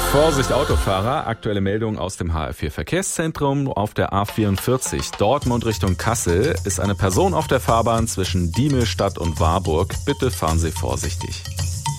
Vorsicht Autofahrer, aktuelle Meldung aus dem HR4 Verkehrszentrum auf der A44 Dortmund Richtung Kassel ist eine Person auf der Fahrbahn zwischen Diemelstadt und Warburg. Bitte fahren Sie vorsichtig.